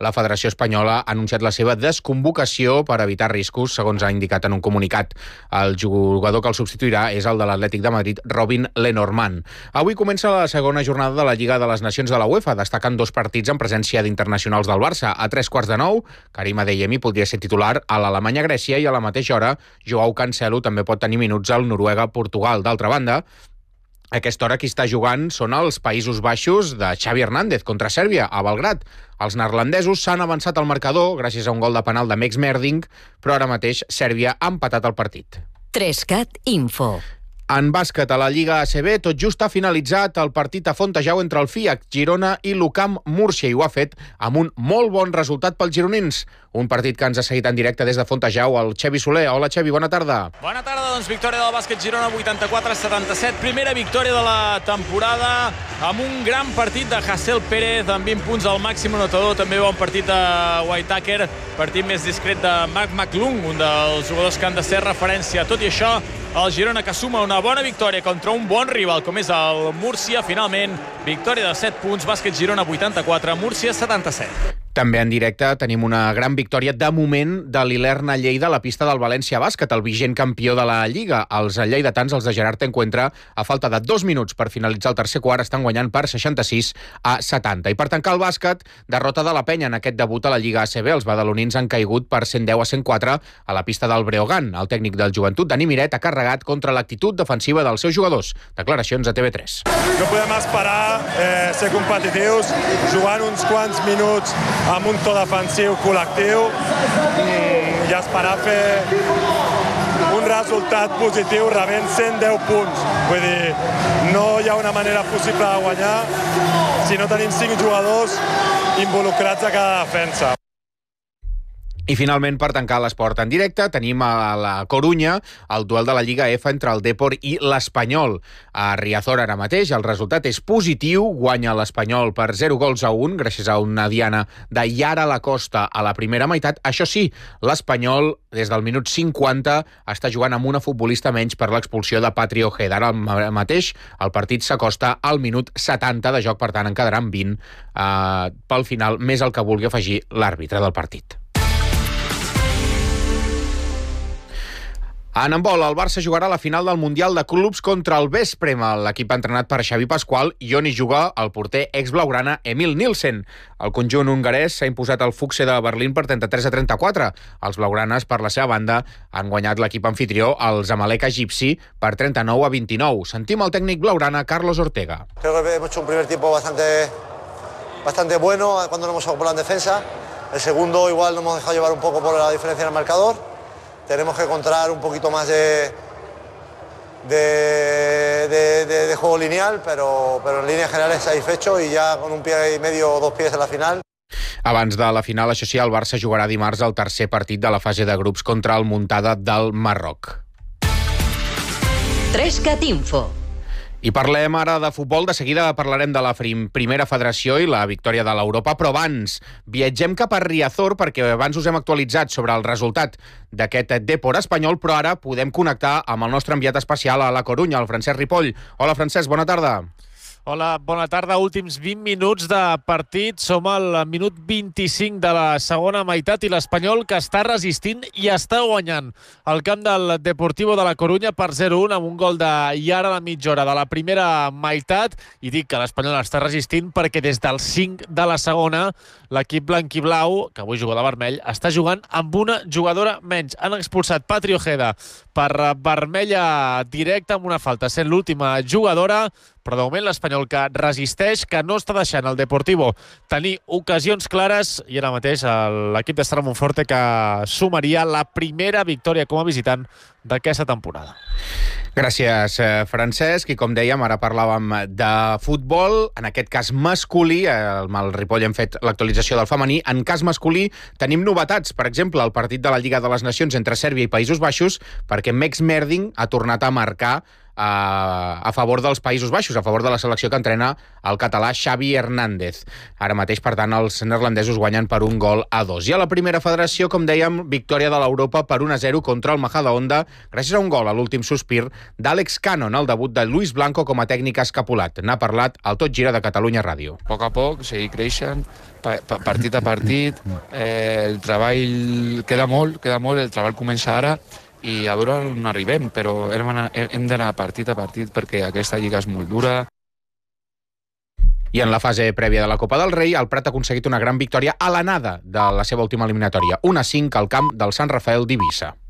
la Federació Espanyola ha anunciat la seva desconvocació per evitar riscos, segons ha indicat en un comunicat. El jugador que el substituirà és el de l'Atlètic de Madrid, Robin Lenormand. Avui comença la segona jornada de la Lliga de les Nacions de la UEFA, destacant 2 partits en presència d'internacionals del Barça. A 3:15, Karim Adeyemi podria ser titular a l'Alemanya-Grècia i a la mateixa hora Joao Cancelo també pot tenir minuts al Noruega-Portugal. D'altra banda, a aquesta hora qui està jugant són els Països Baixos de Xavi Hernández contra Sèrbia, a Belgrad. Els neerlandesos s'han avançat al marcador gràcies a un gol de penal de Mex Merding, però ara mateix Sèrbia ha empatat el partit. 3cat Info. En bàsquet, a la Lliga ACB, tot just ha finalitzat el partit a Fontejau entre el FIAC Girona i l'UCAM Múrcia, i ho ha fet amb un molt bon resultat pels gironins. Un partit que ens ha seguit en directe des de Fontejau, el Xevi Soler. Hola, Xevi, bona tarda. Bona tarda, doncs victòria del bàsquet Girona 84-77. Primera victòria de la temporada amb un gran partit de Hasél Pérez amb 20 punts al màxim anotador. També bon partit de Whitaker, partit més discret de Marc McClung, un dels jugadors que han de ser referència. Tot i això, el Girona, que suma una bona victòria contra un bon rival com és el Múrcia, finalment victòria de 7 punts, bàsquet Girona 84, Múrcia 77. També en directe tenim una gran victòria de moment de l'Ilerna Lleida a la pista del València Bàsquet, el vigent campió de la Lliga. Els lleidatans, els de Gerard Encuentra, a falta de 2 minuts per finalitzar el tercer quart, estan guanyant per 66-70. I per tancar el bàsquet, derrota de la Penya en aquest debut a la Lliga ACB. Els badalonins han caigut per 110-104 a la pista del Breogán. El tècnic del Joventut, Dani Miret, ha carregat contra l'actitud defensiva dels seus jugadors. Declaracions a TV3. No podem esperar ser competitius, jugant uns quants minuts amb un to defensiu col·lectiu i esperar fer un resultat positiu rebent 110 punts. Vull dir, no hi ha una manera possible de guanyar si no tenim 5 jugadors involucrats a cada defensa. I finalment, per tancar l'esport en directe, tenim a la Corunya el duel de la Lliga F entre el Depor i l'Espanyol. A Riazor ara mateix el resultat és positiu, guanya l'Espanyol per 0-1 gràcies a una diana de Yara Lacosta a la primera meitat. Això sí, l'Espanyol des del minut 50 està jugant amb una futbolista menys per l'expulsió de Patri Ojeda. Ara mateix el partit s'acosta al minut 70 de joc, per tant en quedaran 20 pel final, més el que vulgui afegir l'àrbitre del partit. En handbol, el Barça jugarà la final del Mundial de Clubs contra el Veszprém. L'equip entrenat per Xavi Pasqual i on hi juga el porter ex-blaugrana Emil Nielsen. El conjunt hongarès s'ha imposat al Fuchse de Berlín per 33-34. Els blaugranes, per la seva banda, han guanyat l'equip anfitrió, el Zamalek egipci, per 39-29. Sentim el tècnic blaugrana, Carlos Ortega. Creo que hemos hecho un primer tiempo bastante bueno cuando nos hemos ocupado en defensa. El segundo igual nos hemos dejado llevar un poco por la diferencia en el marcador. Tenemos que encontrar un poquito más de juego lineal, pero en líneas generales satisfecho y ya con un pie y medio o 2 pies en la final. Abans de la final, això sí, el Barça jugarà dimarts el tercer partit de la fase de grups contra el Muntada del Marroc. 3cat Info. I parlem ara de futbol. De seguida parlarem de la primera federació i la victòria de l'Europa, però abans viatgem cap a Riazor perquè abans us hem actualitzat sobre el resultat d'aquest Depor espanyol, però ara podem connectar amb el nostre enviat especial a la Corunya, el Francesc Ripoll. Hola, Francesc, bona tarda. Hola, bona tarda. Últims 20 minuts de partit. Som al minut 25 de la segona meitat i l'Espanyol, que està resistint i està guanyant el camp del Deportivo de la Corunya per 0-1 amb un gol de Yara a la mitja hora de la primera meitat. I dic que l'Espanyol està resistint perquè des del 5 de la segona l'equip blanquiblau, que avui juga de vermell, està jugant amb una jugadora menys. Han expulsat Patri Ojeda per vermella directa amb una falta, sent l'última jugadora, però de moment l'Espanyol que resisteix, que no està deixant el Deportivo tenir ocasions clares, i ara mateix l'equip d'Estrada Monforte que sumaria la primera victòria com a visitant d'aquesta temporada. Gràcies, Francesc. I com dèiem, ara parlàvem de futbol, en aquest cas masculí. Amb el Ripoll hem fet l'actualització del femení. En cas masculí tenim novetats. Per exemple, el partit de la Lliga de les Nacions entre Sèrbia i Països Baixos, perquè Mex Merding ha tornat a marcar a favor dels Països Baixos, a favor de la selecció que entrena el català Xavi Hernández. Ara mateix, per tant, els neerlandesos guanyen per 1-2. I a la primera federació, com dèiem, victòria de l'Europa per 1-0 contra el Majadahonda, gràcies a un gol a l'últim sospir d'Àlex Cano en el debut de Luis Blanco com a tècnic escapulat. N'ha parlat al Tot Gira de Catalunya Ràdio. A poc, seguir creixent, partit a partit, el treball queda molt, el treball comença ara, i a veure on arribem, però hem d'anar partit a partit perquè aquesta lliga és molt dura. I en la fase prèvia de la Copa del Rei, el Prat ha aconseguit una gran victòria a l'anada de la seva última eliminatòria, 1-5 al camp del Sant Rafael d'Eivissa.